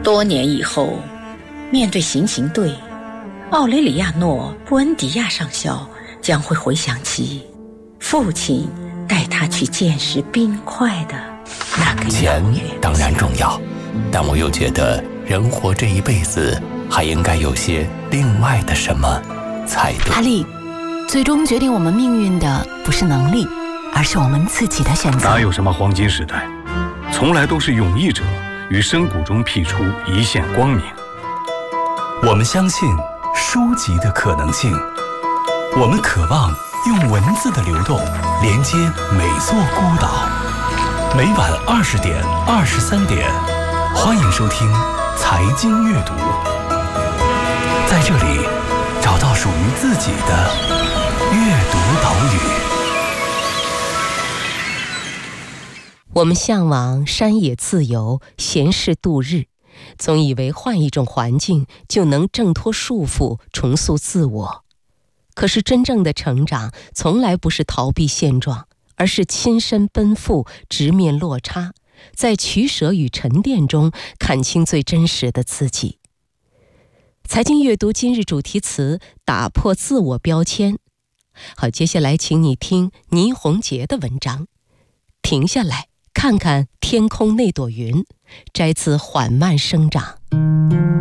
多年以后，面对行刑队，奥雷里亚诺·布恩迪亚上校将会回想起父亲带他去见识冰块的那个遥远的钱当然重要，但我又觉得人活这一辈子还应该有些另外的什么才对。 哈利，最终决定我们命运的不是能力，而是我们自己的选择。 哪有什么黄金时代，从来都是勇毅者于深谷中辟出一线光明。 我们相信书籍的可能性，我们渴望用文字的流动连接每座孤岛。每晚20点、23点，欢迎收听财经阅读，在这里找到属于自己的阅读岛屿。 我们向往山野自由，闲适度日，总以为换一种环境就能挣脱束缚，重塑自我。可是真正的成长从来不是逃避现状，而是亲身奔赴，直面落差，在取舍与沉淀中看清最真实的自己。财经阅读今日主题词：打破自我标签。好，接下来请你听倪虹洁的文章，停下来看看天空那朵云，摘自《缓慢生长》。